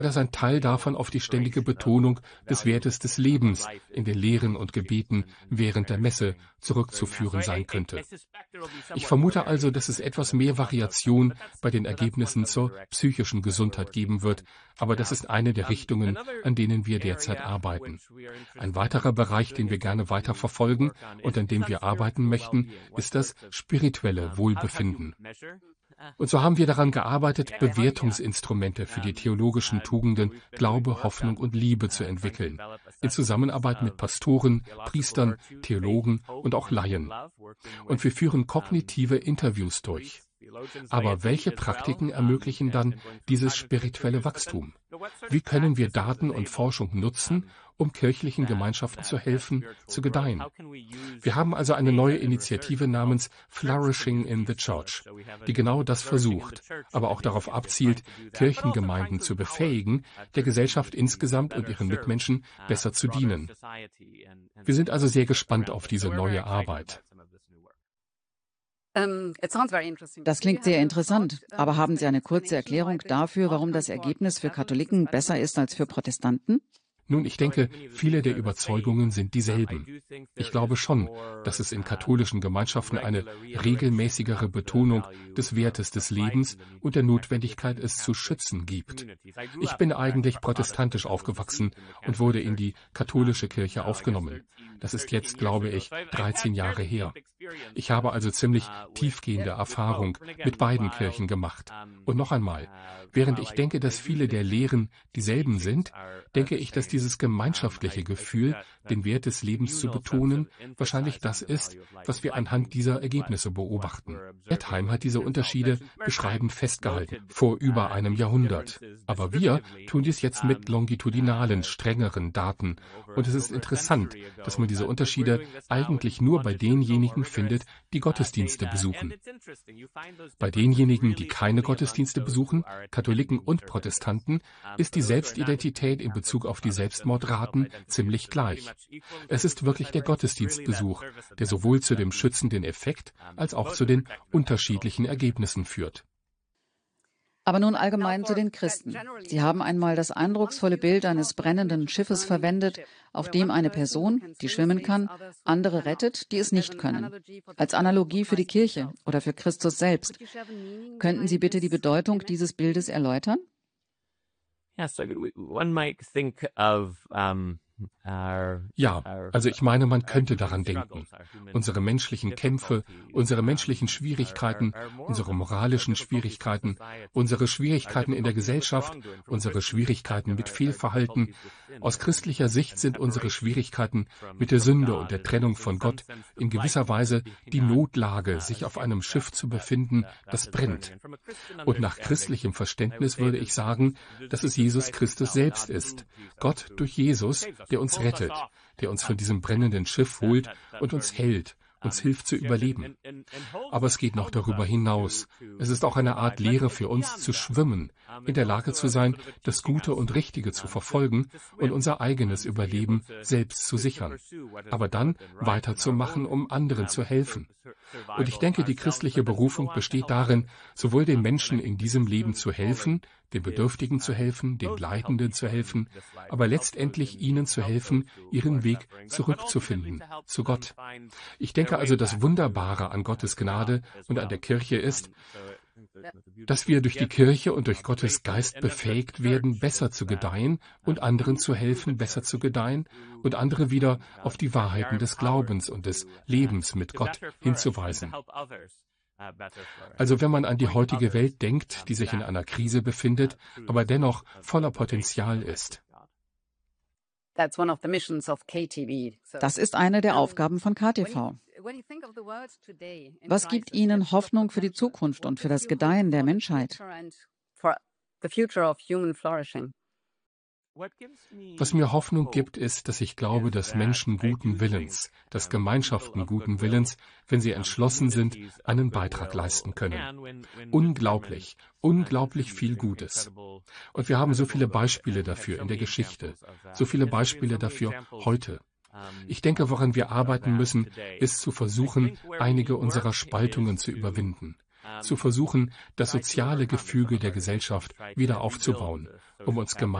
dass ein Teil davon auf die ständige Betonung des Wertes des Lebens in den Lehren und Gebeten während der Messe zurückzuführen sein könnte. Ich vermute also, dass es etwas mehr Variation bei den Ergebnissen zur psychischen Gesundheit geben wird, aber das ist eine der Richtungen, an denen wir derzeit arbeiten. Ein weiterer Bereich, den wir gerne weiter verfolgen und an dem wir arbeiten möchten, ist das spirituelle Wohlbefinden. Und so haben wir daran gearbeitet, Bewertungsinstrumente für die theologischen Tugenden Glaube, Hoffnung und Liebe zu entwickeln, in Zusammenarbeit mit Pastoren, Priestern, Theologen und auch Laien. Und wir führen kognitive Interviews durch. Aber welche Praktiken ermöglichen dann dieses spirituelle Wachstum? Wie können wir Daten und Forschung nutzen, um kirchlichen Gemeinschaften zu helfen, zu gedeihen? Wir haben also eine neue Initiative namens Flourishing in the Church, die genau das versucht, aber auch darauf abzielt, Kirchengemeinden zu befähigen, der Gesellschaft insgesamt und ihren Mitmenschen besser zu dienen. Wir sind also sehr gespannt auf diese neue Arbeit. Das klingt sehr interessant, aber haben Sie eine kurze Erklärung dafür, warum das Ergebnis für Katholiken besser ist als für Protestanten? Nun, ich denke, viele der Überzeugungen sind dieselben. Ich glaube schon, dass es in katholischen Gemeinschaften eine regelmäßigere Betonung des Wertes des Lebens und der Notwendigkeit, es zu schützen, gibt. Ich bin eigentlich protestantisch aufgewachsen und wurde in die katholische Kirche aufgenommen. Das ist jetzt, glaube ich, 13 Jahre her. Ich habe also ziemlich tiefgehende Erfahrung mit beiden Kirchen gemacht. Und noch einmal, während ich denke, dass viele der Lehren dieselben sind, denke ich, dass dieses gemeinschaftliche Gefühl, den Wert des Lebens zu betonen, wahrscheinlich das ist, was wir anhand dieser Ergebnisse beobachten. Wertheim hat diese Unterschiede beschreibend festgehalten, vor über einem Jahrhundert. Aber wir tun dies jetzt mit longitudinalen, strengeren Daten. Und es ist interessant, dass man diese Unterschiede eigentlich nur bei denjenigen findet, die Gottesdienste besuchen. Bei denjenigen, die keine Gottesdienste besuchen, Katholiken und Protestanten, ist die Selbstidentität in Bezug auf die Selbstmordraten ziemlich gleich. Es ist wirklich der Gottesdienstbesuch, der sowohl zu dem schützenden Effekt als auch zu den unterschiedlichen Ergebnissen führt. Aber nun allgemein zu den Christen. Sie haben einmal das eindrucksvolle Bild eines brennenden Schiffes verwendet, auf dem eine Person, die schwimmen kann, andere rettet, die es nicht können. Als Analogie für die Kirche oder für Christus selbst. Könnten Sie bitte die Bedeutung dieses Bildes erläutern? Ja, also ich meine, man könnte daran denken. Unsere menschlichen Kämpfe, unsere menschlichen Schwierigkeiten, unsere moralischen Schwierigkeiten, unsere Schwierigkeiten in der Gesellschaft, unsere Schwierigkeiten mit Fehlverhalten. Aus christlicher Sicht sind unsere Schwierigkeiten mit der Sünde und der Trennung von Gott in gewisser Weise die Notlage, sich auf einem Schiff zu befinden, das brennt. Und nach christlichem Verständnis würde ich sagen, dass es Jesus Christus selbst ist. Gott durch Jesus, der uns rettet, der uns von diesem brennenden Schiff holt und uns hält, uns hilft zu überleben. Aber es geht noch darüber hinaus. Es ist auch eine Art Lehre für uns zu schwimmen, in der Lage zu sein, das Gute und Richtige zu verfolgen und unser eigenes Überleben selbst zu sichern. Aber dann weiterzumachen, um anderen zu helfen. Und ich denke, die christliche Berufung besteht darin, sowohl den Menschen in diesem Leben zu helfen, den Bedürftigen zu helfen, den Leidenden zu helfen, aber letztendlich ihnen zu helfen, ihren Weg zurückzufinden, zu Gott. Ich denke also, das Wunderbare an Gottes Gnade und an der Kirche ist, dass wir durch die Kirche und durch Gottes Geist befähigt werden, besser zu gedeihen und anderen zu helfen, besser zu gedeihen und andere wieder auf die Wahrheiten des Glaubens und des Lebens mit Gott hinzuweisen. Also wenn man an die heutige Welt denkt, die sich in einer Krise befindet, aber dennoch voller Potenzial ist. Das ist eine der Aufgaben von KTV. Was gibt Ihnen Hoffnung für die Zukunft und für das Gedeihen der Menschheit? Was mir Hoffnung gibt, ist, dass ich glaube, dass Menschen guten Willens, dass Gemeinschaften guten Willens, wenn sie entschlossen sind, einen Beitrag leisten können. Unglaublich, unglaublich viel Gutes. Und wir haben so viele Beispiele dafür in der Geschichte, so viele Beispiele dafür heute. Ich denke, woran wir arbeiten müssen, ist zu versuchen, einige unserer Spaltungen zu überwinden. Zu versuchen, das soziale Gefüge der Gesellschaft wieder aufzubauen um uns gemeinsam